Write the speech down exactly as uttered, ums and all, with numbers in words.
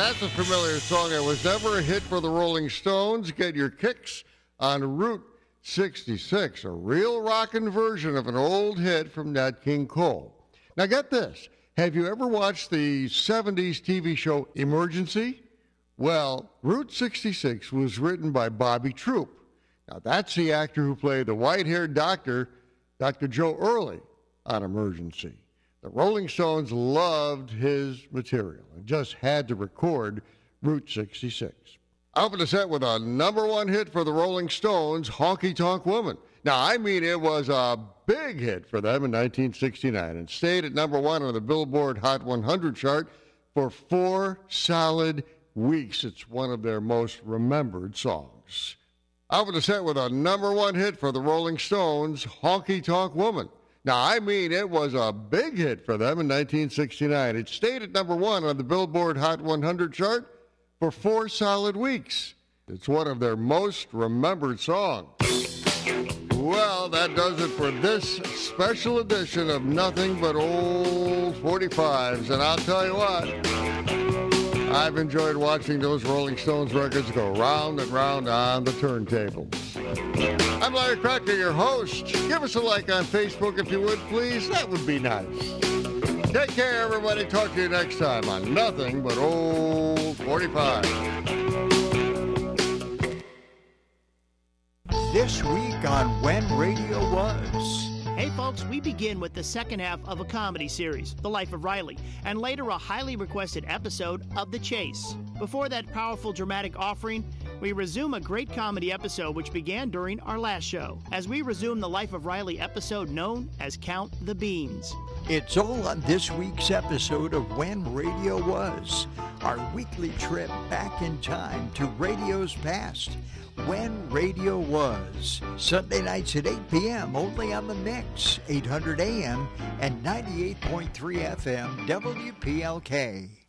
that's a familiar song. It was never a hit for the Rolling Stones. Get your kicks on Route sixty-six, a real rockin' version of an old hit from Nat King Cole. Now get this. Have you ever watched the seventies T V show Emergency? Well, Route sixty-six was written by Bobby Troup. Now that's the actor who played the white-haired doctor, Doctor Joe Early, on Emergency. The Rolling Stones loved his material and just had to record Route sixty-six. I opened the set with a number one hit for the Rolling Stones, Honky Tonk Woman. Now, I mean, it was a big hit for them in nineteen sixty-nine and stayed at number one on the Billboard Hot one hundred chart for four solid weeks. It's one of their most remembered songs. I opened the set with a number one hit for the Rolling Stones, Honky Tonk Woman. Now, I mean, it was a big hit for them in nineteen sixty-nine. It stayed at number one on the Billboard Hot one hundred chart for four solid weeks. It's one of their most remembered songs. Well, that does it for this special edition of Nothing But Old forty-fives. And I'll tell you what, I've enjoyed watching those Rolling Stones records go round and round on the turntables. I'm Larry Cracker, your host. Give us a like on Facebook if you would, please. That would be nice. Take care, everybody. Talk to you next time on Nothing But Old forty-five. This week on When Radio Was. Hey folks, we begin with the second half of a comedy series, The Life of Riley, and later a highly requested episode of The Chase. Before that powerful dramatic offering, we resume a great comedy episode which began during our last show, as we resume the Life of Riley episode known as Count the Beans. It's all on this week's episode of When Radio Was, our weekly trip back in time to radio's past. When Radio Was, Sunday nights at eight p.m. only on The Mix, eight hundred A M and ninety-eight point three F M W P L K.